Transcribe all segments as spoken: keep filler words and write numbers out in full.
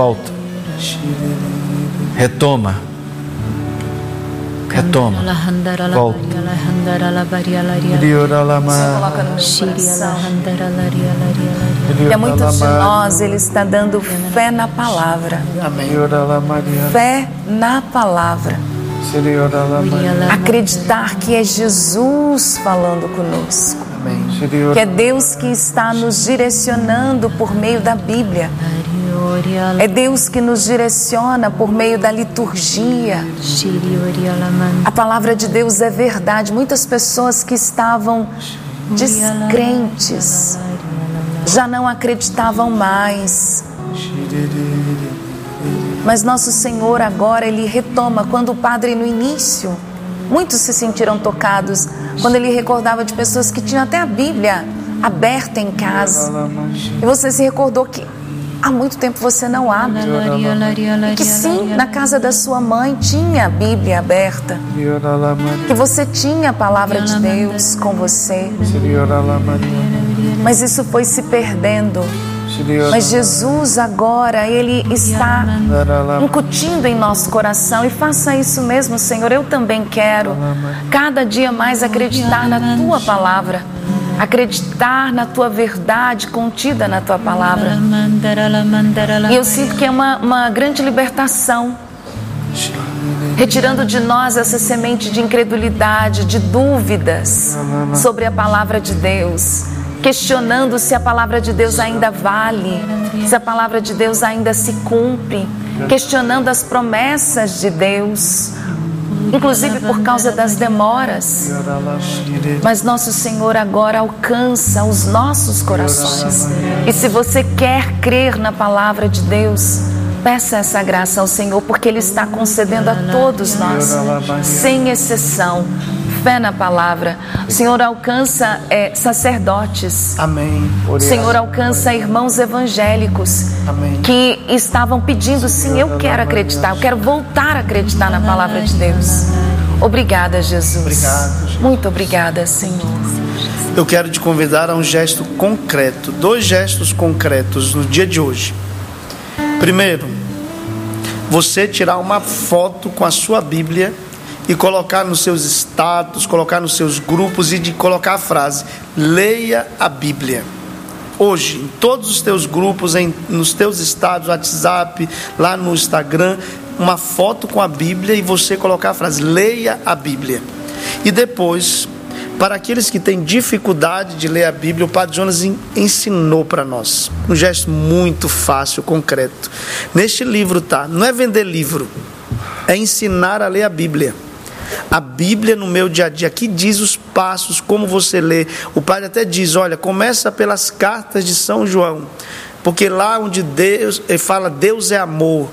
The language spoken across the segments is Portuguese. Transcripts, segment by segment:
Volta. Retoma. Retoma. Volta. E a muitos de nós Ele está dando fé na palavra. Fé na palavra. Acreditar que é Jesus falando conosco. Que é Deus que está nos direcionando por meio da Bíblia. É Deus que nos direciona por meio da liturgia. A palavra de Deus é verdade. Muitas pessoas que estavam descrentes já não acreditavam mais. Mas nosso Senhor agora, Ele retoma. Quando o Padre no início, muitos se sentiram tocados quando Ele recordava de pessoas que tinham até a Bíblia aberta em casa. E você se recordou que há muito tempo você não abre. E que sim, na casa da sua mãe tinha a Bíblia aberta. Que você tinha a palavra de Deus com você. Mas isso foi se perdendo. Mas Jesus agora, Ele está incutindo em nosso coração. E faça isso mesmo, Senhor. Eu também quero cada dia mais acreditar na Tua palavra, acreditar na Tua verdade contida na Tua palavra. E eu sinto que é uma, uma grande libertação, retirando de nós essa semente de incredulidade, de dúvidas sobre a palavra de Deus, questionando se a palavra de Deus ainda vale, se a palavra de Deus ainda se cumpre, questionando as promessas de Deus, inclusive por causa das demoras. Mas nosso Senhor agora alcança os nossos corações. E se você quer crer na palavra de Deus, peça essa graça ao Senhor, porque Ele está concedendo a todos nós, sem exceção, fé na palavra. O Senhor alcança é, sacerdotes. Amém. O Senhor alcança irmãos evangélicos. Amém. Que estavam pedindo, sim, eu quero acreditar, eu quero voltar a acreditar na palavra de Deus. Obrigada, Jesus. Obrigado, Jesus. Muito obrigada, Senhor. Eu quero te convidar a um gesto concreto, dois gestos concretos no dia de hoje. Primeiro, você tirar uma foto com a sua Bíblia e colocar nos seus status, colocar nos seus grupos e de colocar a frase: leia a Bíblia. Hoje, em todos os teus grupos, em, nos teus status, WhatsApp, lá no Instagram, uma foto com a Bíblia e você colocar a frase: leia a Bíblia. E depois, para aqueles que têm dificuldade de ler a Bíblia, o Padre Jonas ensinou para nós um gesto muito fácil, concreto. Neste livro, tá? Não é vender livro, é ensinar a ler a Bíblia. A Bíblia no meu dia a dia, aqui diz os passos, como você lê. O padre até diz, olha, começa pelas cartas de São João, porque lá onde Deus, ele fala Deus é amor,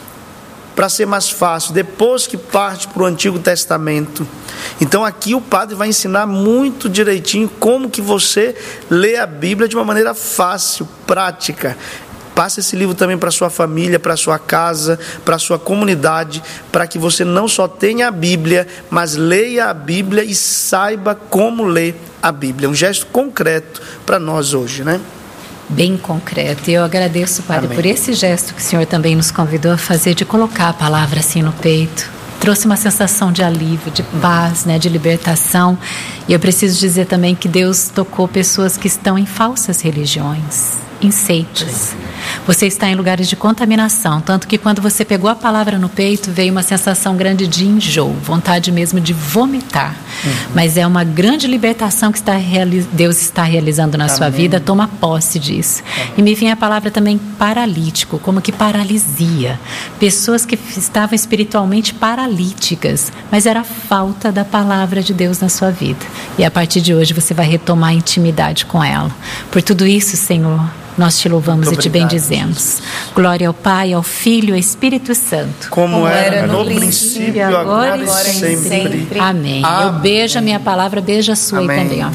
para ser mais fácil, depois que parte para o Antigo Testamento. Então aqui o padre vai ensinar muito direitinho como que você lê a Bíblia de uma maneira fácil, prática. Passe esse livro também para sua família, para sua casa, para sua comunidade, para que você não só tenha a Bíblia, mas leia a Bíblia e saiba como ler a Bíblia. Um gesto concreto para nós hoje, né? Bem concreto. E eu agradeço, Padre, Amém. Por esse gesto que o Senhor também nos convidou a fazer, de colocar a palavra assim no peito. Trouxe uma sensação de alívio, de paz, né, de libertação. E eu preciso dizer também que Deus tocou pessoas que estão em falsas religiões, em seitas. Você está em lugares de contaminação, tanto que quando você pegou a palavra no peito, veio uma sensação grande de enjoo, vontade mesmo de vomitar. Uhum. Mas é uma grande libertação que está reali- Deus está realizando na Amém. Sua vida. Toma posse disso. Amém. E me vem a palavra também paralítico, como que paralisia. Pessoas que estavam espiritualmente paralíticas, mas era a falta da palavra de Deus na sua vida. E a partir de hoje você vai retomar a intimidade com ela. Por tudo isso, Senhor, nós te louvamos e te bendizemos. Glória ao Pai, ao Filho e ao Espírito Santo. Como, Como era no, no princípio, princípio agora, agora e sempre. sempre. Amém. Amém. Eu beijo a minha palavra, beijo a sua Amém. Aí também,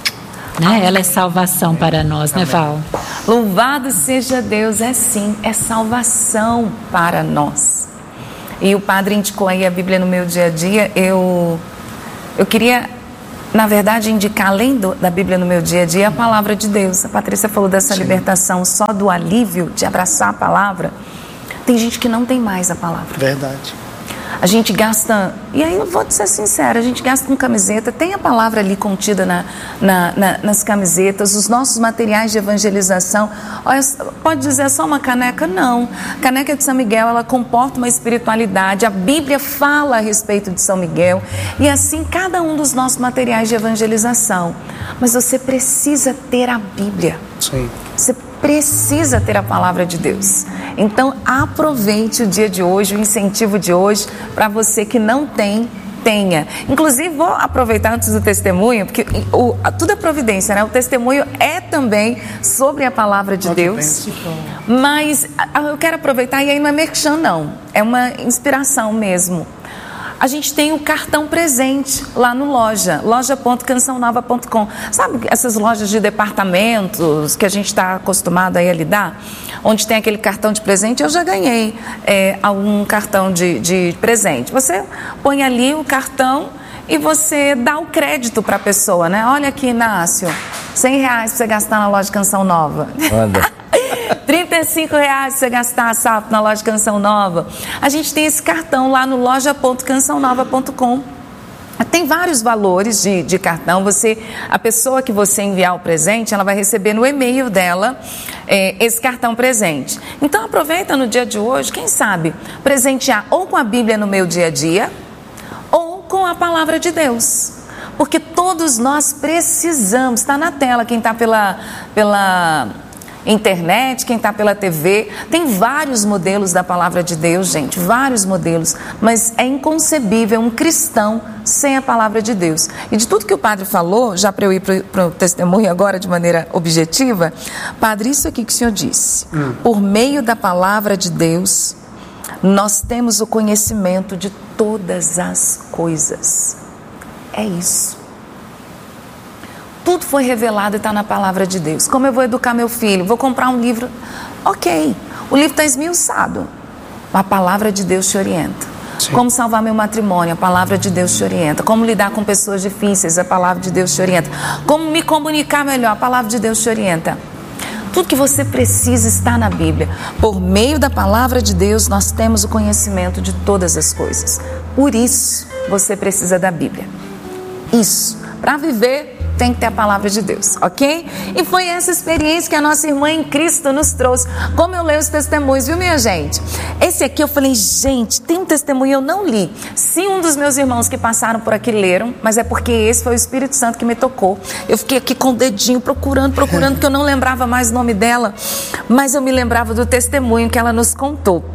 ó. Né? Ela é salvação para nós, Amém. Né, Val? Louvado seja Deus, é sim, é salvação para nós. E o Padre indicou aí a Bíblia no meu dia a dia. Eu, eu queria... Na verdade, indicar, além do, da Bíblia no meu dia a dia, a palavra de Deus. A Patrícia falou dessa Sim. libertação só do alívio de abraçar a palavra. Tem gente que não tem mais a palavra. Verdade. A gente gasta, e aí eu vou ser sincera, a gente gasta com camiseta, tem a palavra ali contida na, na, na, nas camisetas, os nossos materiais de evangelização. Olha, pode dizer só uma caneca? Não. A caneca de São Miguel, ela comporta uma espiritualidade, a Bíblia fala a respeito de São Miguel, e assim cada um dos nossos materiais de evangelização. Mas você precisa ter a Bíblia. Sim. Você precisa ter a palavra de Deus. Então aproveite o dia de hoje, o incentivo de hoje, para você que não tem, tenha. Inclusive vou aproveitar antes do testemunho, porque o, tudo é providência, né? O testemunho é também sobre a palavra de Deus. Mas eu quero aproveitar, e aí não é merchan não, é uma inspiração mesmo. A gente tem o cartão presente lá no loja, loja ponto canção nova ponto com. Sabe essas lojas de departamentos que a gente está acostumado aí a lidar? Onde tem aquele cartão de presente, eu já ganhei é, um cartão de, de presente. Você põe ali o cartão e você dá o crédito para a pessoa, né? Olha aqui, Inácio, cem reais para você gastar na loja Canção Nova. Manda. trinta e cinco reais você gastar, Sapo, na loja Canção Nova. A gente tem esse cartão lá no loja ponto canção nova ponto com. Tem vários valores de, de cartão. Você, a pessoa que você enviar o presente, ela vai receber no e-mail dela é, esse cartão presente. Então aproveita no dia de hoje, quem sabe, presentear ou com a Bíblia no meu dia a dia, ou com a palavra de Deus. Porque todos nós precisamos, está na tela, quem está pela... pela internet, quem está pela T V, tem vários modelos da palavra de Deus, gente, vários modelos, mas é inconcebível um cristão sem a palavra de Deus. E de tudo que o padre falou, já para eu ir para o testemunho agora de maneira objetiva, padre, isso aqui que o senhor disse, hum. por meio da palavra de Deus, nós temos o conhecimento de todas as coisas. É isso. Tudo foi revelado e está na palavra de Deus. Como eu vou educar meu filho? Vou comprar um livro? Ok, o livro está esmiuçado. A palavra de Deus te orienta. Sim. Como salvar meu matrimônio? A palavra de Deus te orienta. Como lidar com pessoas difíceis? A palavra de Deus te orienta. Como me comunicar melhor? A palavra de Deus te orienta. Tudo que você precisa está na Bíblia. Por meio da palavra de Deus, nós temos o conhecimento de todas as coisas. Por isso, você precisa da Bíblia. Isso. Para viver, tem que ter a palavra de Deus, ok? E foi essa experiência que a nossa irmã em Cristo nos trouxe. Como eu leio os testemunhos, viu, minha gente? Esse aqui eu falei, gente, tem um testemunho, eu não li. Sim, um dos meus irmãos que passaram por aqui leram, mas é porque esse foi o Espírito Santo que me tocou. Eu fiquei aqui com o dedinho procurando, procurando, porque eu não lembrava mais o nome dela, mas eu me lembrava do testemunho que ela nos contou.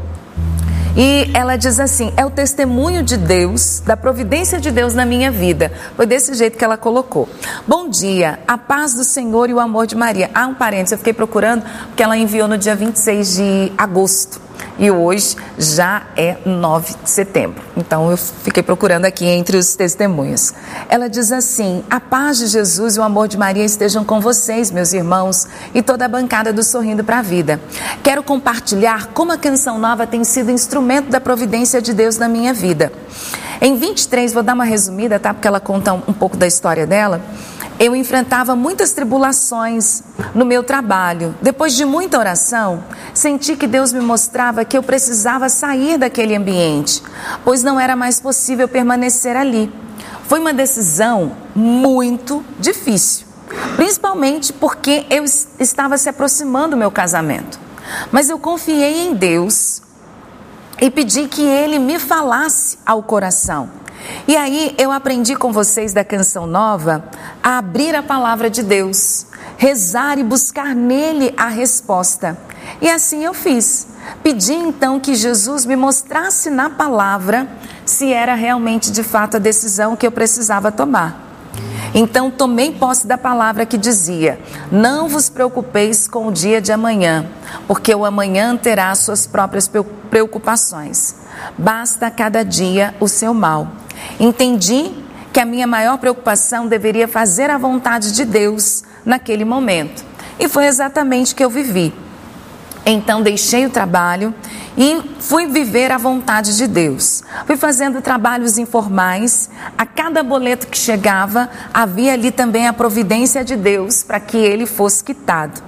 E ela diz assim, é o testemunho de Deus, da providência de Deus na minha vida. Foi desse jeito que ela colocou. Bom dia, a paz do Senhor e o amor de Maria. Ah, um parênteses, eu fiquei procurando, porque ela enviou no dia vinte e seis de agosto. E hoje já é nove de setembro. Então eu fiquei procurando aqui entre os testemunhos. Ela diz assim, a paz de Jesus e o amor de Maria estejam com vocês, meus irmãos, e toda a bancada do Sorrindo para a Vida. Quero compartilhar como a Canção Nova tem sido instrumento da providência de Deus na minha vida. Em vinte e três, vou dar uma resumida, tá? Porque ela conta um, um pouco da história dela. Eu enfrentava muitas tribulações no meu trabalho. Depois de muita oração, senti que Deus me mostrava que eu precisava sair daquele ambiente, pois não era mais possível permanecer ali. Foi uma decisão muito difícil, principalmente porque eu estava se aproximando do meu casamento. Mas eu confiei em Deus e pedi que Ele me falasse ao coração. E aí eu aprendi com vocês da Canção Nova a abrir a palavra de Deus, rezar e buscar nele a resposta. E assim eu fiz. Pedi então que Jesus me mostrasse na palavra se era realmente de fato a decisão que eu precisava tomar. Então tomei posse da palavra que dizia, não vos preocupeis com o dia de amanhã, porque o amanhã terá suas próprias preocupações. Basta cada dia o seu mal. Entendi que a minha maior preocupação deveria fazer a vontade de Deus naquele momento. E foi exatamente o que eu vivi. Então deixei o trabalho e fui viver a vontade de Deus. Fui fazendo trabalhos informais. A cada boleto que chegava, havia ali também a providência de Deus para que ele fosse quitado.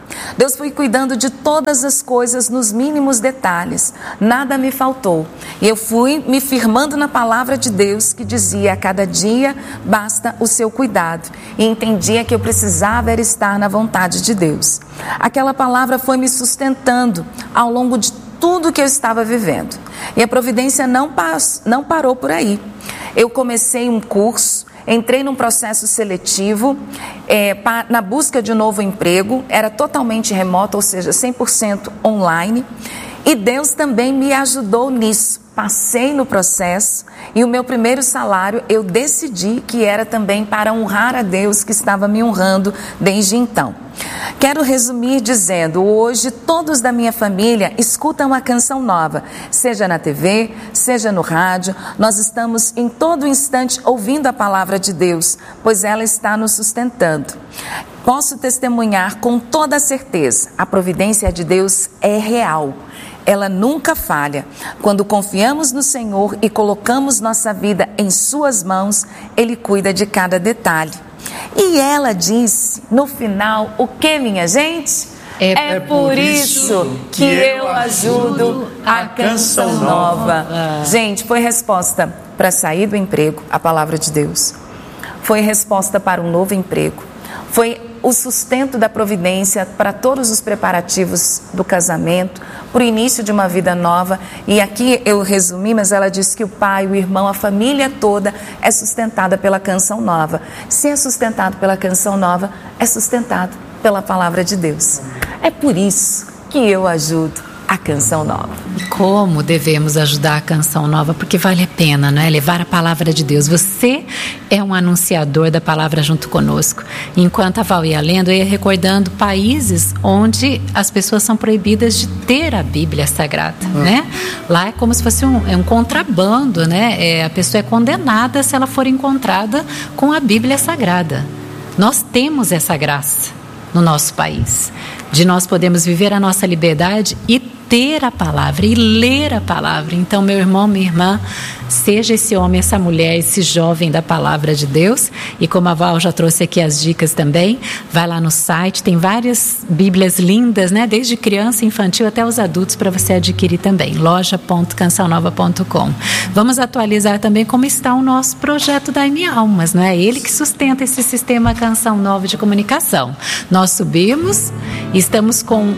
Deus foi cuidando de todas as coisas nos mínimos detalhes. Nada me faltou. E eu fui me firmando na palavra de Deus que dizia: a cada dia basta o seu cuidado. E entendia que eu precisava era estar na vontade de Deus. Aquela palavra foi me sustentando ao longo de tudo que eu estava vivendo. E a providência não, pas, não parou por aí. Eu comecei um curso, entrei num processo seletivo é, pa, na busca de um novo emprego. Era totalmente remoto, ou seja, cem por cento online. E Deus também me ajudou nisso. Passei no processo e o meu primeiro salário eu decidi que era também para honrar a Deus que estava me honrando desde então. Quero resumir dizendo: hoje todos da minha família escutam a Canção Nova, seja na T V, seja no rádio. Nós estamos em todo instante ouvindo a palavra de Deus, pois ela está nos sustentando. Posso testemunhar com toda certeza: a providência de Deus é real. Ela nunca falha. Quando confiamos no Senhor e colocamos nossa vida em suas mãos, Ele cuida de cada detalhe. E ela disse no final o que, minha gente? É, é por isso que eu ajudo a Canção Nova. Gente, foi resposta para sair do emprego, a palavra de Deus. Foi resposta para um novo emprego. Foi o sustento da providência para todos os preparativos do casamento, para o início de uma vida nova. E aqui eu resumi, mas ela disse que o pai, o irmão, a família toda é sustentada pela Canção Nova. Se é sustentado pela Canção Nova, é sustentado pela palavra de Deus. É por isso que eu ajudo a Canção Nova. E como devemos ajudar a Canção Nova? Porque vale a pena, não é? Levar a palavra de Deus. Você é um anunciador da palavra junto conosco. Enquanto a Val ia lendo, eu ia recordando países onde as pessoas são proibidas de ter a Bíblia Sagrada, hum. né? Lá é como se fosse um, é um contrabando, né? É, a pessoa é condenada se ela for encontrada com a Bíblia Sagrada. Nós temos essa graça no nosso país, de nós podermos viver a nossa liberdade e ter a palavra e ler a palavra. Então, meu irmão, minha irmã, seja esse homem, essa mulher, esse jovem da palavra de Deus. E como a Val já trouxe aqui as dicas também, vai lá no site, tem várias bíblias lindas, né? Desde criança, infantil até os adultos, para você adquirir também, loja ponto canção nova ponto com. Vamos atualizar também como está o nosso projeto da M Almas, não é? Ele que sustenta esse sistema Canção Nova de comunicação. Nós subimos, estamos com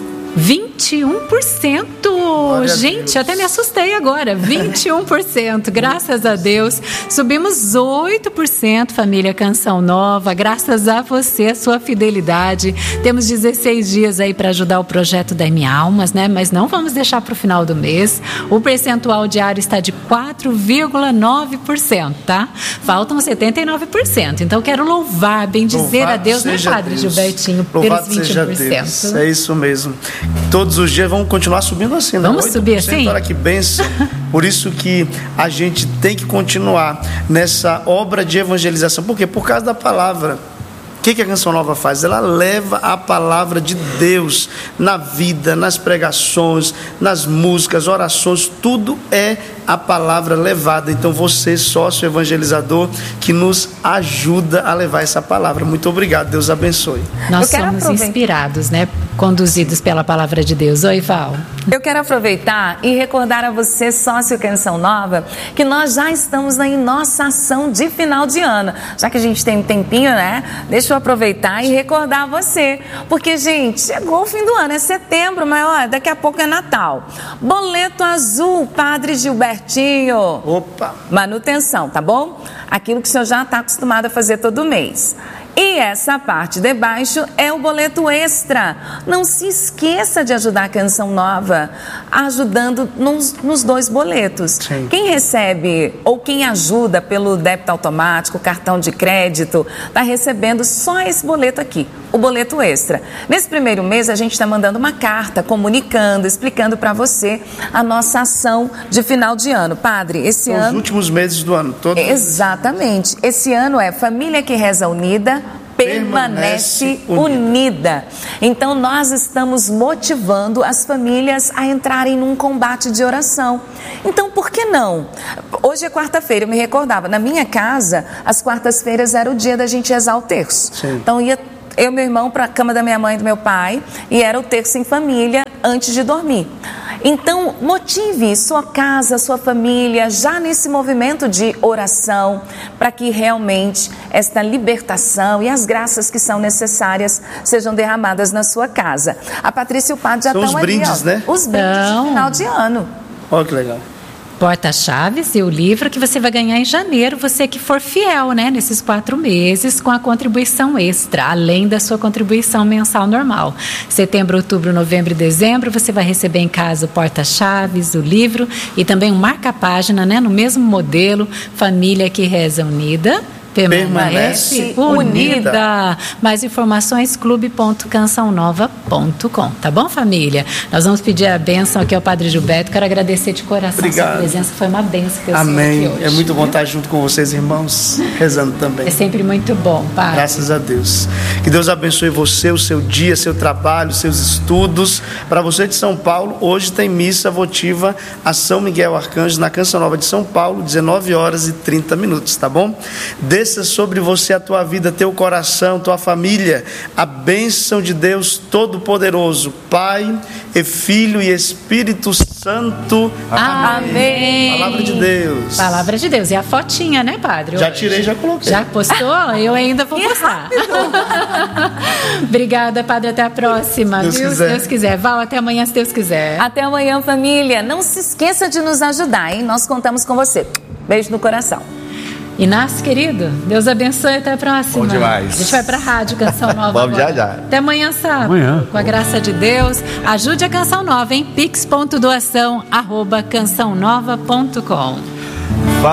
vinte e um por cento. Gente, até me assustei agora. vinte e um por cento, graças a Deus. Subimos oito por cento, família Canção Nova, graças a você, a sua fidelidade. Temos dezesseis dias aí para ajudar o projeto da M Almas, né? Mas não vamos deixar para o final do mês. O percentual diário está de quatro vírgula nove por cento, tá? Faltam setenta e nove por cento. Então, quero louvar, bendizer Louvado a Deus, né, Padre Deus. Gilbertinho, Louvado pelos vinte e um por cento. Deus. É isso mesmo. Todos os dias vamos continuar subindo assim, né? Vamos subir assim? Olha que bênção. Por isso que a gente tem que continuar nessa obra de evangelização. Por quê? Por causa da palavra. O que, que a Canção Nova faz? Ela leva a palavra de Deus na vida, nas pregações, nas músicas, orações, tudo é a palavra levada. Então você, sócio evangelizador, que nos ajuda a levar essa palavra. Muito obrigado, Deus abençoe. Nós somos inspirados, né? Conduzidos pela palavra de Deus. Oi, Val. Eu quero aproveitar e recordar a você, sócio Canção Nova, que nós já estamos em nossa ação de final de ano. Já que a gente tem um tempinho, né? Deixa eu aproveitar e recordar você. Porque, gente, chegou o fim do ano, é setembro, mas ó, daqui a pouco é Natal. Boleto azul, Padre Gilbertinho. Opa! Manutenção, tá bom? Aquilo que o senhor já está acostumado a fazer todo mês. E essa parte de baixo é o boleto extra. Não se esqueça de ajudar a Canção Nova, ajudando nos, nos dois boletos. Sim. Quem recebe ou quem ajuda pelo débito automático, cartão de crédito, está recebendo só esse boleto aqui, o boleto extra. Nesse primeiro mês a gente está mandando uma carta, comunicando, explicando para você a nossa ação de final de ano. Padre, esse ano... Os últimos meses do ano, todos. Exatamente. Esse ano é Família que Reza Unida, permanece unida. Então nós estamos motivando as famílias a entrarem num combate de oração. Então por que não? Hoje é quarta-feira, eu me recordava, na minha casa as quartas-feiras era o dia da gente rezar o terço. Sim. Então ia eu e meu irmão para a cama da minha mãe e do meu pai, e era o terço em família antes de dormir. Então, motive sua casa, sua família, já nesse movimento de oração, para que realmente esta libertação e as graças que são necessárias sejam derramadas na sua casa. A Patrícia e o Padre já São estão os ali, brindes, ó, né? Os brindes Não. de final de ano. Olha que legal. Porta-chaves e o livro que você vai ganhar em janeiro, você que for fiel, né, nesses quatro meses, com a contribuição extra, além da sua contribuição mensal normal. Setembro, outubro, novembro e dezembro, você vai receber em casa o porta-chaves, o livro e também um marca-página, né, no mesmo modelo, Família que Reza Unida. Permanece unida. unida. Mais informações, clube ponto canção nova ponto com. Tá bom, família? Nós vamos pedir a bênção aqui ao Padre Gilberto. Quero agradecer de coração a sua presença. Foi uma bênção ter o senhor aqui hoje. É muito bom estar junto com vocês, irmãos, rezando também. É sempre muito bom, Padre. Graças a Deus. Que Deus abençoe você, o seu dia, seu trabalho, seus estudos. Para você de São Paulo, hoje tem missa votiva a São Miguel Arcanjo na Canção Nova de São Paulo, dezenove horas e trinta minutos, tá bom? Desça sobre você a tua vida, teu coração, tua família, a bênção de Deus Todo-Poderoso, Pai e Filho e Espírito Santo. Amém. Palavra de Deus. Palavra de Deus. E a fotinha, né, Padre? Já tirei, já coloquei. Já postou? Eu ainda vou postar. Obrigada, Padre. Até a próxima. Deus viu? quiser. Se Deus quiser. Val, até amanhã, se Deus quiser. Até amanhã, família. Não se esqueça de nos ajudar, hein? Nós contamos com você. Beijo no coração. Inácio, querido, Deus abençoe, até a próxima. Bom demais. A gente vai pra rádio Canção Nova. Vamos agora. já, já. Até amanhã, sábado. Amanhã. Com a graça de Deus. Ajude a Canção Nova, hein? pix ponto doação arroba canção nova ponto com.